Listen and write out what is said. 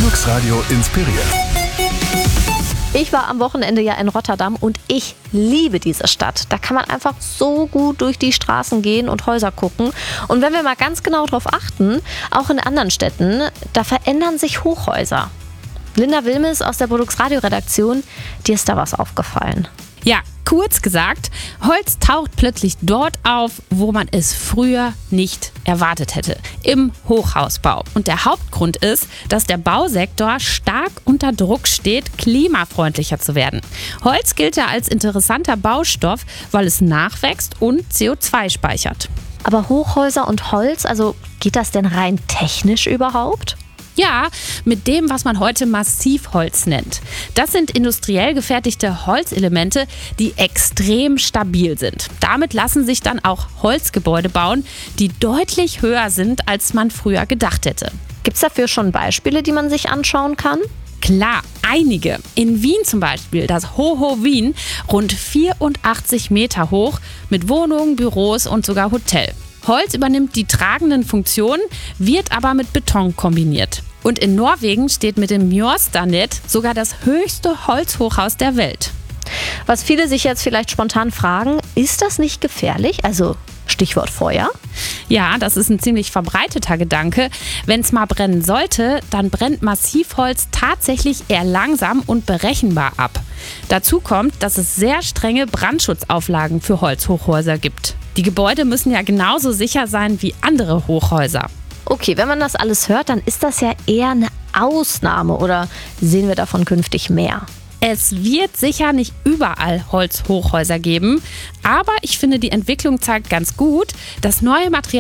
Linux Radio inspiriert. Ich war am Wochenende ja in Rotterdam und ich liebe diese Stadt. Da kann man einfach so gut durch die Straßen gehen und Häuser gucken. Und wenn wir mal ganz genau drauf achten, auch in anderen Städten, da verändern sich Hochhäuser. Linda Wilmes aus der Produx Radio Redaktion, dir ist da was aufgefallen. Ja, kurz gesagt, Holz taucht plötzlich dort auf, wo man es früher nicht erwartet hätte, im Hochhausbau. Und der Hauptgrund ist, dass der Bausektor stark unter Druck steht, klimafreundlicher zu werden. Holz gilt ja als interessanter Baustoff, weil es nachwächst und CO2 speichert. Aber Hochhäuser und Holz, also geht das denn rein technisch überhaupt? Ja, mit dem, was man heute Massivholz nennt. Das sind industriell gefertigte Holzelemente, die extrem stabil sind. Damit lassen sich dann auch Holzgebäude bauen, die deutlich höher sind, als man früher gedacht hätte. Gibt es dafür schon Beispiele, die man sich anschauen kann? Klar, einige. In Wien zum Beispiel, das Hoho Wien, rund 84 Meter hoch, mit Wohnungen, Büros und sogar Hotel. Holz übernimmt die tragenden Funktionen, wird aber mit Beton kombiniert. Und in Norwegen steht mit dem Mjøsstanet sogar das höchste Holzhochhaus der Welt. Was viele sich jetzt vielleicht spontan fragen, ist das nicht gefährlich? Also Stichwort Feuer. Ja, das ist ein ziemlich verbreiteter Gedanke. Wenn es mal brennen sollte, dann brennt Massivholz tatsächlich eher langsam und berechenbar ab. Dazu kommt, dass es sehr strenge Brandschutzauflagen für Holzhochhäuser gibt. Die Gebäude müssen ja genauso sicher sein wie andere Hochhäuser. Okay, wenn man das alles hört, dann ist das ja eher eine Ausnahme oder sehen wir davon künftig mehr? Es wird sicher nicht überall Holzhochhäuser geben, aber ich finde, die Entwicklung zeigt ganz gut, dass neue Materialien